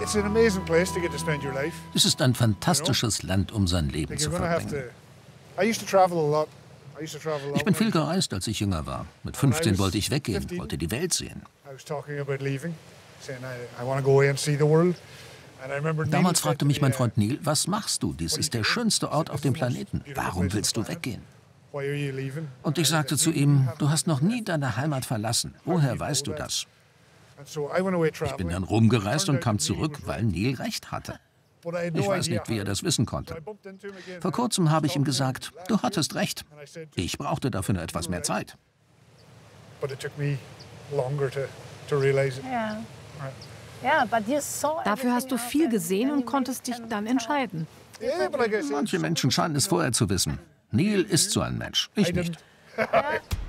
Es ist ein fantastisches Land, um sein Leben zu verbringen. Ich bin viel gereist, als ich jünger war. Mit 15 wollte ich weggehen, wollte die Welt sehen. Damals fragte mich mein Freund Neil, was machst du? Dies ist der schönste Ort auf dem Planeten. Warum willst du weggehen? Und ich sagte zu ihm, du hast noch nie deine Heimat verlassen. Woher weißt du das? Ich bin dann rumgereist und kam zurück, weil Neil recht hatte. Ich weiß nicht, wie er das wissen konnte. Vor kurzem habe ich ihm gesagt, du hattest recht. Ich brauchte dafür nur etwas mehr Zeit. Dafür hast du viel gesehen und konntest dich dann entscheiden. Manche Menschen scheinen es vorher zu wissen. Neil ist so ein Mensch, ich nicht.